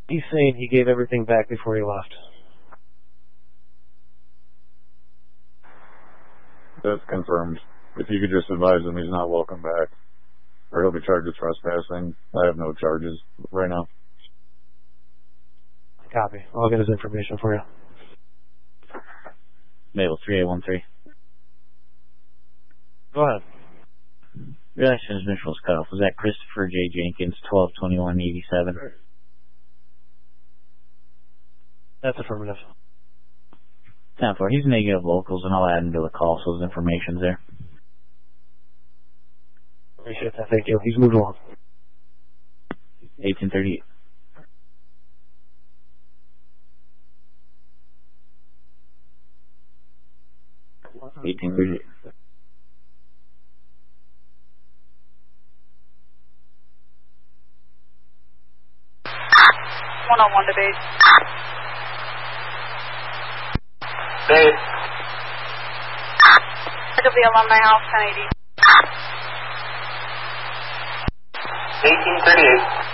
He's saying he gave everything back before he left. That's confirmed. If you could just advise him he's not welcome back, or he'll be charged with trespassing. I have no charges right now. Copy. I'll get his information for you. Mabel 3813. Go ahead. Relay transmission was cut off. Was that Christopher J. Jenkins, 122187? That's affirmative. 10-4. He's negative locals, and I'll add him to the call, so his information's there. Appreciate that. Thank you. He's moved along. 1838. One-on-one to base. Base. It'll be Alumni House, 1080. 1838.